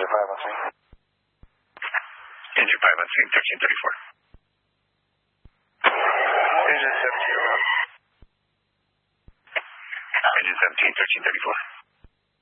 Engine 5 on scene. Engine 5 on scene, 1334. Engine 17 around. Engine 17, 1334.